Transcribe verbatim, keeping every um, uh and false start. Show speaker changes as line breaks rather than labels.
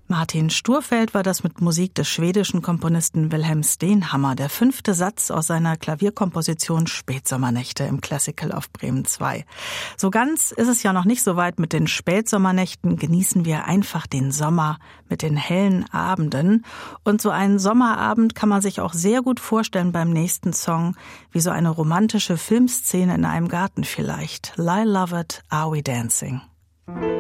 Martin Sturfeld war das mit Musik des schwedischen Komponisten Wilhelm Stenhammar, der fünfte Satz aus seiner Klavierkomposition Spätsommernächte im Classical auf Bremen zwei. So ganz ist es ja noch nicht so weit mit den Spätsommernächten. Genießen wir einfach den Sommer mit den hellen Abenden. Und so einen Sommerabend kann man sich auch sehr gut vorstellen beim nächsten Song, wie so eine romantische Filmszene in einem Garten vielleicht. Lyle Lovett, Are We Dancing?